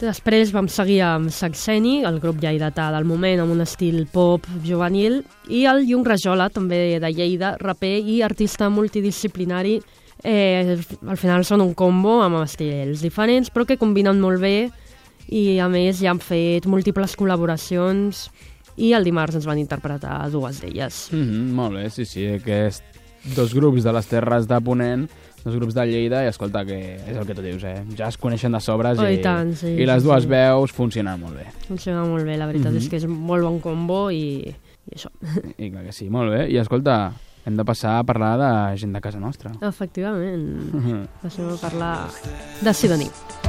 Després vam seguir amb Saxeni, el grup lleidatà del moment, amb un estil pop juvenil, i el Llung Rajola, també de Lleida, raper i artista multidisciplinari. Al final són un combo amb estils diferents, però que combinen molt bé, i a més ja han fet múltiples col·laboracions, i el dimarts ens van interpretar dues d'elles. Molt bé, sí, aquests dos grups de les Terres de Ponent, dos grups de Lleida, i escolta, que és el que tu dius, ja es coneixen de sobres i tant, sí, i les dues veus funcionen molt bé. Funciona molt bé, la veritat és que és un molt bon combo i això. I clar que sí, molt bé. I escolta, hem de passar a parlar de gent de casa nostra. Efectivament. Deixem parlar de Sidoní.